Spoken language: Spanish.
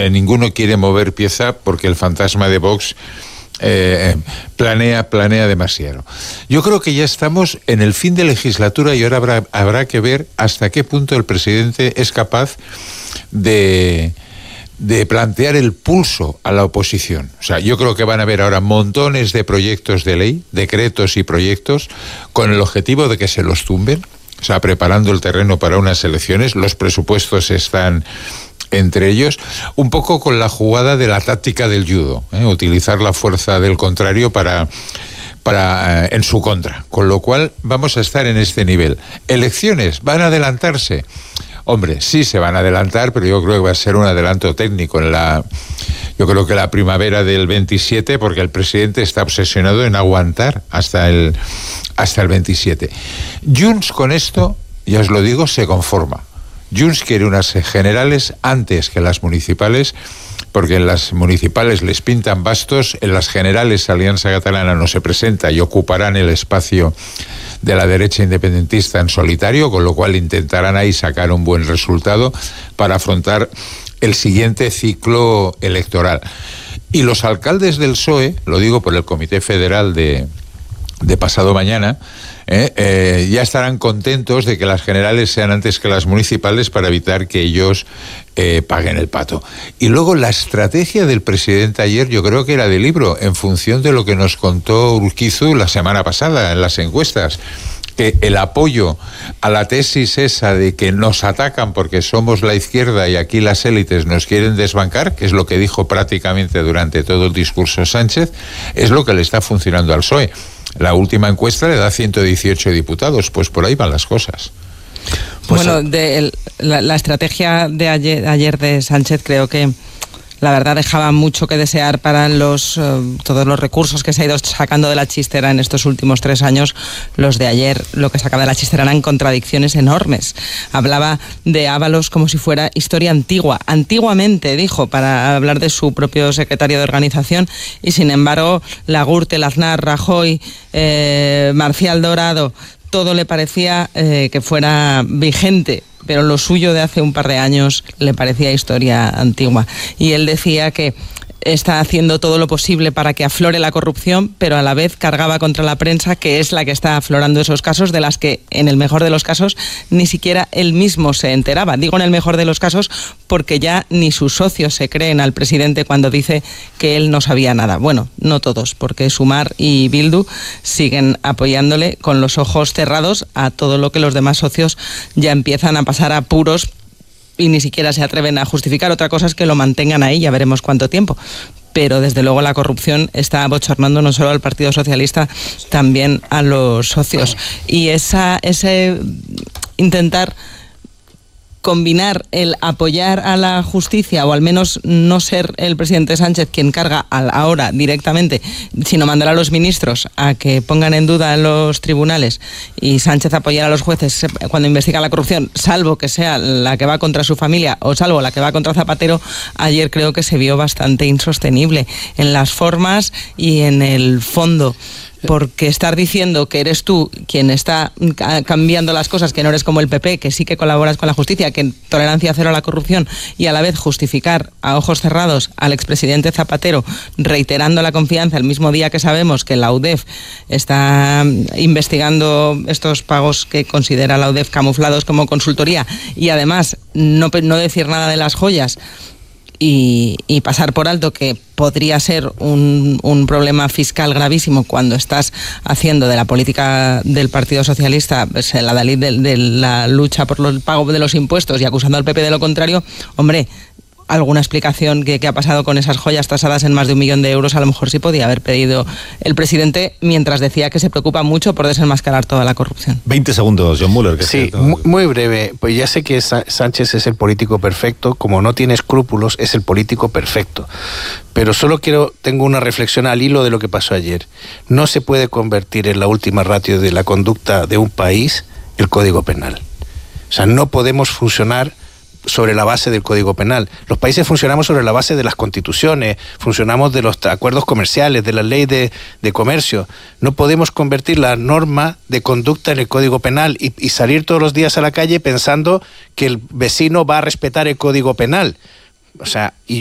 ninguno quiere mover pieza porque el fantasma de Vox planea demasiado. Yo creo que ya estamos en el fin de legislatura y ahora habrá que ver hasta qué punto el presidente es capaz de plantear el pulso a la oposición. O sea, yo creo que van a haber ahora montones de proyectos de ley, decretos y proyectos, con el objetivo de que se los tumben, o sea, preparando el terreno para unas elecciones. Los presupuestos están entre ellos, un poco con la jugada de la táctica del judo, utilizar la fuerza del contrario para en su contra. Con lo cual vamos a estar en este nivel. ¿Elecciones van a adelantarse? Hombre, sí se van a adelantar, pero yo creo que va a ser un adelanto técnico yo creo que la primavera del 27, porque el presidente está obsesionado en aguantar hasta el 27. Junts con esto, ya os lo digo, se conforma. Junts quiere unas generales antes que las municipales, porque en las municipales les pintan bastos, en las generales Alianza Catalana no se presenta y ocuparán el espacio de la derecha independentista en solitario, con lo cual intentarán ahí sacar un buen resultado para afrontar el siguiente ciclo electoral. Y los alcaldes del PSOE, lo digo por el Comité Federal de pasado mañana, ya estarán contentos de que las generales sean antes que las municipales para evitar que ellos paguen el pato. Y luego la estrategia del presidente ayer yo creo que era de libro, en función de lo que nos contó Urquizu la semana pasada en las encuestas, que el apoyo a la tesis esa de que nos atacan porque somos la izquierda y aquí las élites nos quieren desbancar, que es lo que dijo prácticamente durante todo el discurso Sánchez, es lo que le está funcionando al PSOE. La última encuesta le da 118 diputados, pues por ahí van las cosas. Pues bueno, la estrategia de ayer de Sánchez creo que la verdad dejaba mucho que desear para todos los recursos que se ha ido sacando de la chistera en estos últimos 3 años. Los de ayer, lo que sacaba de la chistera eran contradicciones enormes. Hablaba de Ábalos como si fuera historia antigua. Antiguamente, dijo, para hablar de su propio secretario de organización, y sin embargo, Lagurte, Aznar, Rajoy, Marcial Dorado, todo le parecía que fuera vigente, pero lo suyo de hace un par de años le parecía historia antigua. Y él decía que está haciendo todo lo posible para que aflore la corrupción, pero a la vez cargaba contra la prensa, que es la que está aflorando esos casos, de las que, en el mejor de los casos, ni siquiera él mismo se enteraba. Digo en el mejor de los casos porque ya ni sus socios se creen al presidente cuando dice que él no sabía nada. Bueno, no todos, porque Sumar y Bildu siguen apoyándole con los ojos cerrados a todo lo que los demás socios ya empiezan a pasar apuros y ni siquiera se atreven a justificar. Otra cosa es que lo mantengan ahí, ya veremos cuánto tiempo. Pero desde luego la corrupción está abochornando no solo al Partido Socialista, también a los socios. Y ese intentar combinar el apoyar a la justicia, o al menos no ser el presidente Sánchez quien carga ahora directamente, sino mandar a los ministros a que pongan en duda los tribunales, y Sánchez apoyar a los jueces cuando investiga la corrupción, salvo que sea la que va contra su familia o salvo la que va contra Zapatero. Ayer creo que se vio bastante insostenible en las formas y en el fondo. Porque estar diciendo que eres tú quien está cambiando las cosas, que no eres como el PP, que sí que colaboras con la justicia, que tolerancia cero a la corrupción, y a la vez justificar a ojos cerrados al expresidente Zapatero, reiterando la confianza el mismo día que sabemos que la UDEF está investigando estos pagos que considera la UDEF camuflados como consultoría, y además no decir nada de las joyas, y pasar por alto que podría ser un problema fiscal gravísimo cuando estás haciendo de la política del Partido Socialista la Dalí de la lucha por el pago de los impuestos, y acusando al PP de lo contrario. Hombre, alguna explicación que ha pasado con esas joyas tasadas en más de 1 millón de euros a lo mejor sí podía haber pedido el presidente, mientras decía que se preocupa mucho por desenmascarar toda la corrupción. 20 segundos, John Muller. Sí, muy breve. Pues ya sé que Sánchez es el político perfecto, como no tiene escrúpulos, es el político perfecto. Pero solo tengo una reflexión al hilo de lo que pasó ayer. No se puede convertir en la última ratio de la conducta de un país el Código Penal. O sea, no podemos funcionar sobre la base del Código Penal. Los países funcionamos sobre la base de las constituciones, funcionamos de los acuerdos comerciales, de la ley de comercio. No podemos convertir la norma de conducta en el Código Penal y salir todos los días a la calle pensando que el vecino va a respetar el Código Penal. O sea,